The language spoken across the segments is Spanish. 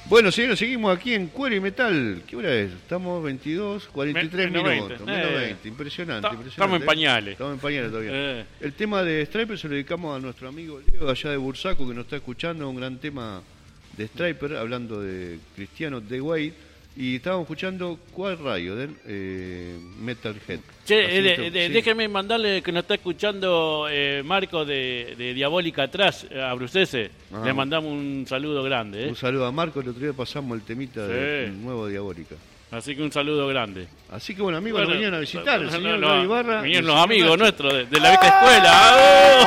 Bueno, señores, seguimos aquí en Cuero y Metal. ¿Qué hora es? Estamos 22, 43 minutos. Menos 20. Impresionante. Estamos en pañales. Estamos en pañales todavía. El tema de Stryper se lo dedicamos a nuestro amigo Leo, allá de Bursaco, que nos está escuchando. Un gran tema de Stryper, hablando de Cristiano The Way. Y estábamos escuchando ¿cuál rayo? De Metalhead. Che, déjenme mandarle que nos está escuchando Marco de Diabólica Atrás a Brucese. Le mandamos un saludo grande. Un saludo a Marco. El otro día pasamos el temita del nuevo Diabólica. Así que un saludo grande. Así que bueno, amigos, nos vinieron a visitar. El señor Gaby Barra. Vinieron los amigos nuestros de la vieja escuela.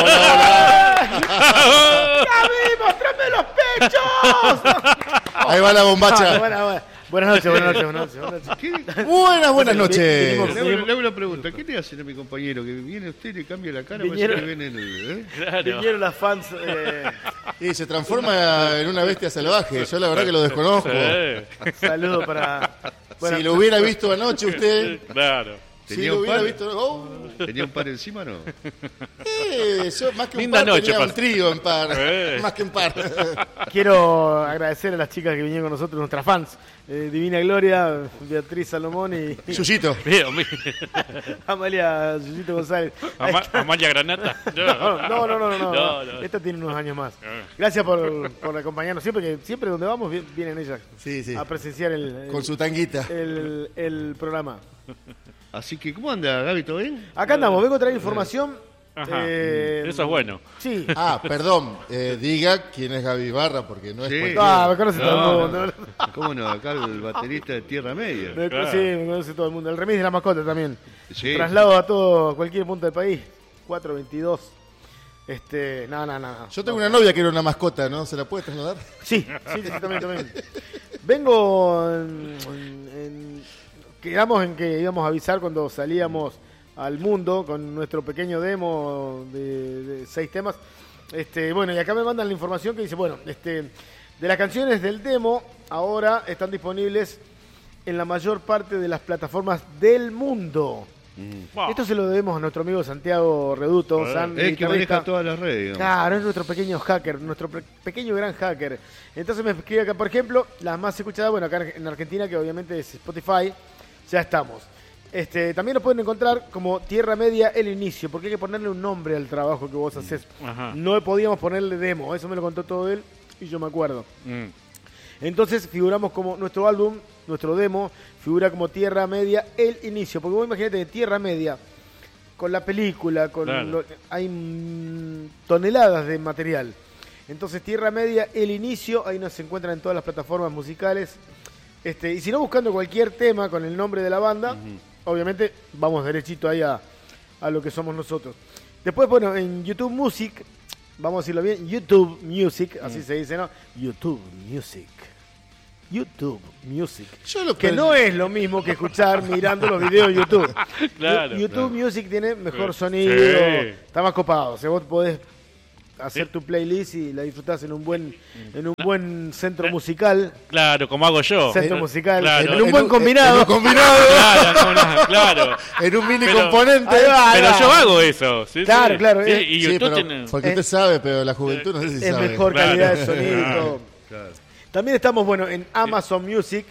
¡Hola! ¡Gaby, mostrame los pechos! Ahí va la bombacha. Buenas noches. Buenas noches. Le hago una pregunta. ¿Qué le hacen a mi compañero? Que viene usted y le cambia la cara. Vinieron las fans. Y se transforma en una bestia salvaje. Yo la verdad que lo desconozco. Saludo para... Si lo hubiera visto anoche usted... Claro. Si lo hubiera visto... ¿Tenía un par encima no? Yo más que un Linda par noche, tenía par. un trío en par. Más que un par. Quiero agradecer a las chicas que vinieron con nosotros, nuestras fans. Divina Gloria, Beatriz Salomón y Yuyito. Amalia Yuyito González. Amalia Granata. No. Esta tiene unos años más. Gracias por acompañarnos. Siempre donde vamos vienen ellas Sí. a presenciar Con su tanguita. el programa. Así que, ¿cómo anda, Gaby? ¿Todo bien? Acá andamos, vengo a traer información. Ajá. Eso es bueno. Sí. Perdón. Diga quién es Gaby Barra, porque no es cualquier... Me conoce todo el mundo. ¿Cómo no? Acá el baterista de Tierra Media. Sí, me conoce todo el mundo. El remis de la mascota también. Sí. Traslado a cualquier punto del país. 422. No. Yo tengo una novia que era una mascota, ¿no? ¿Se la puede trasladar? Sí, también. Vengo quedamos en que íbamos a avisar cuando salíamos al mundo con nuestro pequeño demo de 6 temas. Bueno, y acá me mandan la información que dice, de las canciones del demo, ahora están disponibles en la mayor parte de las plataformas del mundo. Wow. Esto se lo debemos a nuestro amigo Santiago Reduto. Es que maneja todas las redes, digamos. Claro, es nuestro pequeño hacker, nuestro pequeño gran hacker. Entonces me escribe acá, por ejemplo, las más escuchadas, acá en Argentina, que obviamente es Spotify, ya estamos. También nos pueden encontrar como Tierra Media El Inicio, porque hay que ponerle un nombre al trabajo que vos haces. Ajá. No podíamos ponerle demo, eso me lo contó todo él y yo me acuerdo. Entonces figuramos como nuestro álbum, nuestro demo, figura como Tierra Media El Inicio, porque vos imagínate que Tierra Media, con la película, hay toneladas de material. Entonces Tierra Media El Inicio, ahí nos encuentran en todas las plataformas musicales. Y si no, buscando cualquier tema con el nombre de la banda, obviamente vamos derechito ahí a lo que somos nosotros. Después, en YouTube Music, vamos a decirlo bien, YouTube Music, así se dice, ¿no? YouTube Music. Que no es lo mismo que escuchar mirando los videos de YouTube. Claro, YouTube Music tiene mejor sonido, está más copado. O sea, vos podés hacer tu playlist y la disfrutás en un buen centro musical. Claro, como hago yo. Centro musical. Claro. En un buen combinado. En un combinado. Claro. En un mini componente. Pero yo hago eso. Sí, claro. Sí, y YouTube pero, porque usted sabe, pero la juventud no sé si es sabe. Mejor calidad de sonido. Claro. También estamos, en Amazon Music,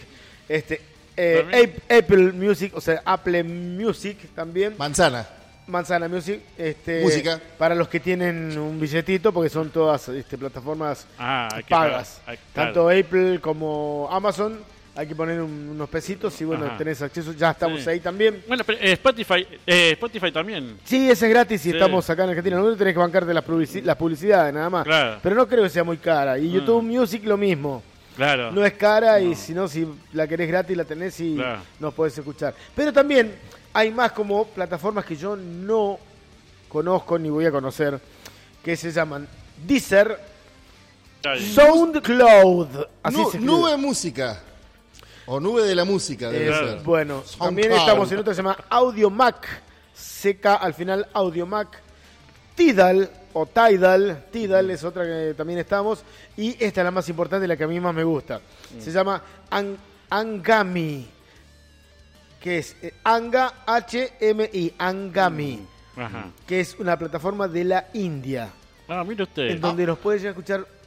Apple Music, o sea, Apple Music también. Manzana Music, música. Para los que tienen un billetito, porque son todas plataformas pagas. Tanto Apple como Amazon, hay que poner unos pesitos y tenés acceso, ya estamos ahí también. Bueno, pero Spotify también. Sí, ese es gratis y estamos acá en Argentina. No tenés que bancarte las publicidades nada más. Claro. Pero no creo que sea muy cara. Y YouTube Music lo mismo. Claro. No es cara y si la querés gratis la tenés y nos podés escuchar. Pero también hay más como plataformas que yo no conozco ni voy a conocer, que se llaman Deezer, SoundCloud, Nube Música o Nube de la Música debe ser. Bueno, también estamos en otra que se llama Audiomack, CK al final, Audiomack, Tidal es otra que también estamos, y esta es la más importante, la que a mí más me gusta. Se llama Angami, que es Anga, HMI, Angami, Ajá. que es una plataforma de la India. Mire usted. En donde nos puede llegar a escuchar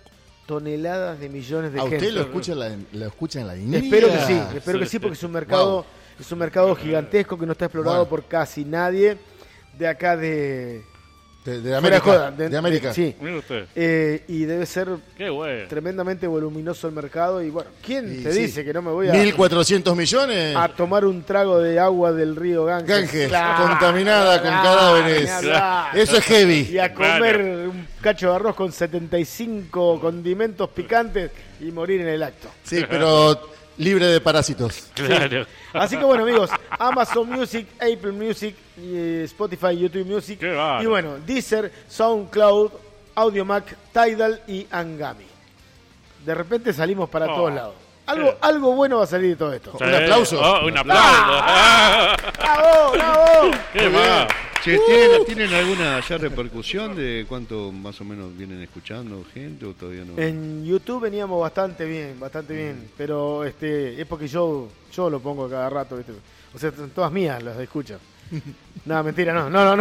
toneladas de millones de ¿A gente. usted lo escucha en la India? Espero que sí, porque es un mercado gigantesco que no está explorado por casi nadie de acá de América. De América. Sí. Mire usted. Y debe ser Qué bueno. tremendamente voluminoso el mercado. Y bueno, ¿quién te sí. dice que no me voy a 1.400 millones. a tomar un trago de agua del río Ganges? Ganges, contaminada con cadáveres. Eso es heavy. Y a comer un cacho de arroz con 75 condimentos picantes y morir en el acto. Sí, pero libre de parásitos. Claro. Así que bueno, amigos, Amazon Music, Apple Music, Spotify, YouTube Music, Qué bárbaro. y bueno, Deezer, SoundCloud, Audiomack, Tidal y Angami. De repente salimos para todos lados. Algo bueno va a salir de todo esto. Sí. Un aplauso. Un aplauso. ¡Bravo, bravo! Qué más. Che, ¿tienen alguna ya repercusión de cuánto más o menos vienen escuchando gente o todavía no? En YouTube veníamos bastante bien, pero es porque yo lo pongo cada rato, ¿viste? O sea, son todas mías las escuchas. No, mentira, no,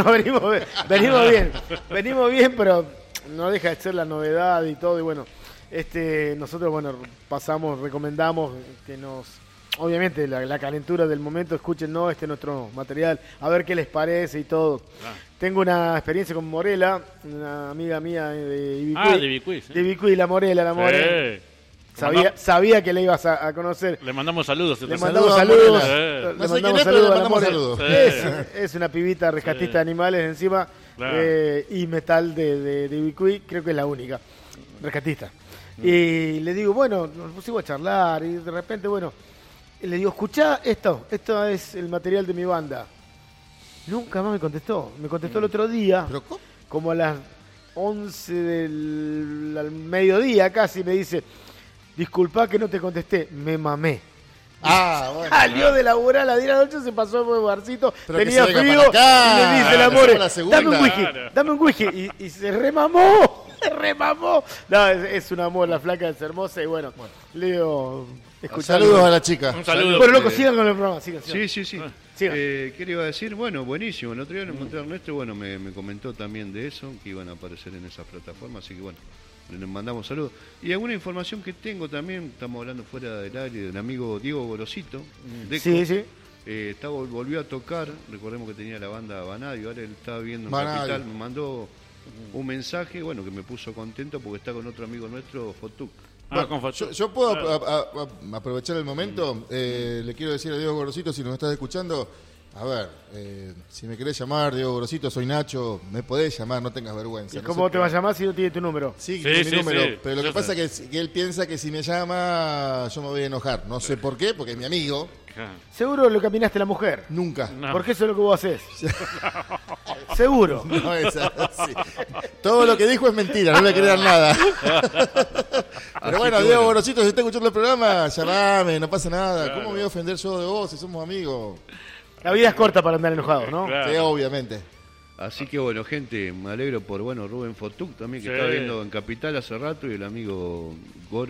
venimos bien, pero no deja de ser la novedad y todo, y bueno, nosotros, pasamos, recomendamos que obviamente la calentura del momento, escúchenos nuestro material, a ver qué les parece y todo. Tengo una experiencia con Morela, una amiga mía de Ibicuí. De Ibicuí, sí. De Ibicuí, la Morela. Sabía que la ibas a conocer. Le mandamos saludos. Le mandamos saludos. No sé quién es, pero le mandamos saludos. Es una pibita rescatista de animales encima, Claro. y metal de Ibicuí, creo que es la única rescatista. Y le digo, bueno, nos pusimos a charlar y de repente, le digo, escuchá esto es el material de mi banda. Nunca más me contestó. Me contestó el otro día, ¿Pero cómo? como a las 11 al mediodía casi, me dice, disculpa que no te contesté, me mamé. Bueno. Salió de laburar a las 10 de la noche, se pasó por el barcito, Pero que tenía se venga frío, para acá, y le dice el que amor, sea la segunda. dame un whisky, y se remamó, No, es un amor, la flaca es hermosa, y bueno. Le digo, Saludos a la chica. Un saludo. Bueno, loco, sigan con el programa, sigan. Sí. Sigan. ¿Qué le iba a decir? Bueno, buenísimo. El otro día lo encontré a Ernesto, me comentó también de eso, que iban a aparecer en esas plataformas, así que bueno, les mandamos saludos. Y alguna información que tengo también, estamos hablando fuera del aire, del amigo Diego Gorosito. Deco. Sí. Volvió a tocar, recordemos que tenía la banda Vanadio, ahora él estaba viviendo en Vanadio. Capital, me mandó un mensaje, que me puso contento porque está con otro amigo nuestro, Fotuk. Yo puedo aprovechar el momento. Le quiero decir a Diego Gorosito, si nos estás escuchando, a ver, si me querés llamar, Diego Gorosito, soy Nacho, me podés llamar, no tengas vergüenza. ¿Y cómo te va a llamar si no tiene tu número? Sí, Sí, mi sí, número, sí. pero lo que pasa es que él piensa que si me llama yo me voy a enojar. No sé por qué, porque es mi amigo. Seguro lo caminaste la mujer. Nunca. No. Porque eso es lo que vos haces. Seguro. No es así. Todo lo que dijo es mentira, no le crean nada. Pero bueno, Diego Gorosito, si está escuchando el programa, llamame, no pasa nada. Claro. ¿Cómo me voy a ofender yo de vos si somos amigos? La vida es corta para andar enojado, ¿no? Claro. Sí, obviamente. Así que bueno, gente, me alegro por Rubén Fotuk también, que Sí. estaba viendo en Capital hace rato, y el amigo Goro.